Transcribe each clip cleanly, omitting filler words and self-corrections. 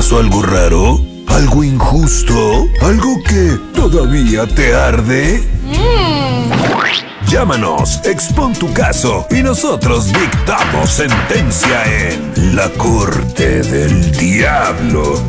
pasó algo raro? ¿Algo injusto? ¿Algo que todavía te arde? Llámanos, expón tu caso y nosotros dictamos sentencia en La Corte del Diablo.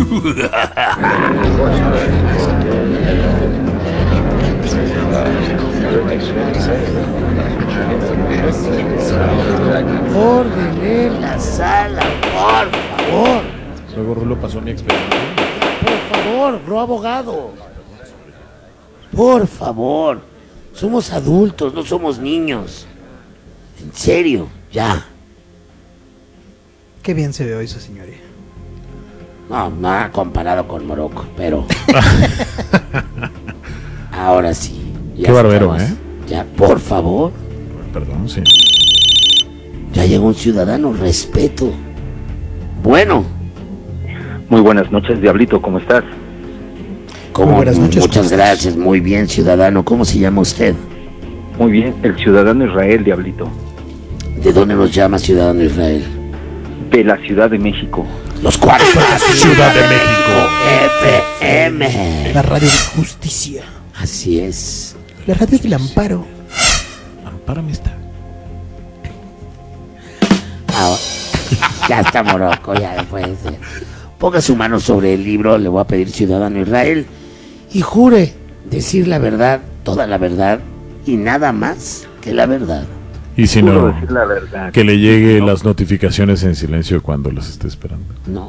Orden en la sala, por favor. Luego Rulo pasó mi experiencia. Por favor, bro abogado. Por favor. Somos adultos, no somos niños. En serio, ya. Qué bien se ve hoy su señoría. No, nada comparado con Morocco, pero... Ahora sí. Qué barbero, estamos. Ya, por favor. Perdón, sí. Ya llegó un ciudadano, respeto. Bueno. Muy buenas noches, Diablito, ¿cómo estás? ¿Cómo? Muy buenas noches, Muchas ¿cómo gracias, muy bien, ciudadano. ¿Cómo se llama usted? Muy bien, el ciudadano Israel, Diablito, ¿De dónde nos llama ciudadano Israel? de la Ciudad de México. Los cuartos. Ciudad de México. FM. La radio de justicia. Así es. La radio del amparo. Ampárame esta. Ah, ya está Morocco, ya no puede ser. Ponga su mano sobre el libro, le voy a pedir ciudadano Israel, y jure decir la verdad, toda la verdad, y nada más que la verdad. Y si Juro no, decir la verdad. que le llegue las notificaciones en silencio cuando las esté esperando. No.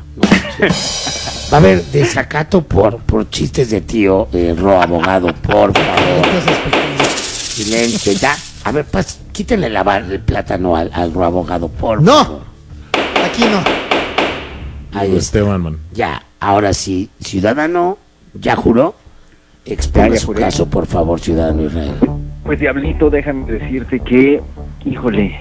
Va a haber desacato por chistes de tío, Ro abogado, por favor. Silencio, ya. A ver, quítenle el plátano al Ro abogado, por No. favor. Aquí no. Ahí está. Esteban, man. Ya, ahora sí, ciudadano, ¿ya juró? Exponga Ya su juré. caso, por favor, ciudadano Israel. Pues Diablito, déjame decirte que, híjole,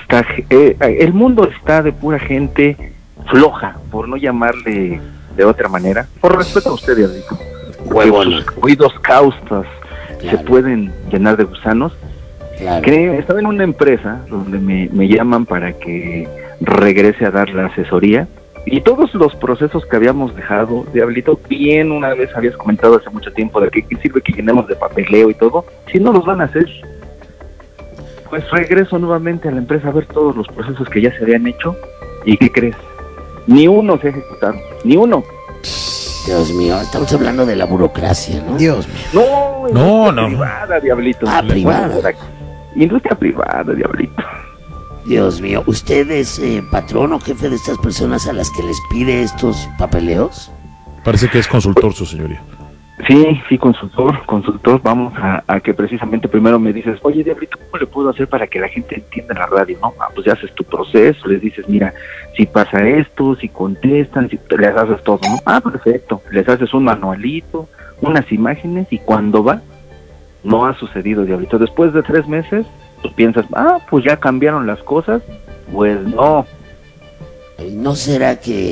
el mundo está de pura gente floja, por no llamarle de otra manera. Por respeto a usted, Diablito. Huevona. Sus oídos caustas se Claro. pueden llenar de gusanos. Claro. Estaba en una empresa donde me llaman para que regrese a dar la asesoría y todos los procesos que habíamos dejado, Diablito, bien una vez habías comentado hace mucho tiempo de que qué sirve que llenemos de papeleo y todo, si no los van a hacer. Pues regreso nuevamente a la empresa a ver todos los procesos que ya se habían hecho y ¿qué crees? Ni uno se ejecutaron, ni uno. Dios mío, estamos hablando de la burocracia, ¿no? Dios mío. No, No, industria no. privada, Diablito. Ah, privada. Bueno, industria privada, Diablito. Dios mío, ¿usted es patrón o jefe de estas personas a las que les pide estos papeleos? Parece que es consultor, su señoría. Sí, consultor, vamos a que precisamente primero me dices, oye, Diablito, ¿cómo le puedo hacer para que la gente entienda la radio? No, pues ya haces tu proceso, les dices, mira, si pasa esto, si contestan, si les haces todo, ¿no? Perfecto, les haces un manualito, unas imágenes y cuando va, no ha sucedido, Diablito. Después de 3 meses, tú piensas, pues ya cambiaron las cosas, pues no. ¿No será que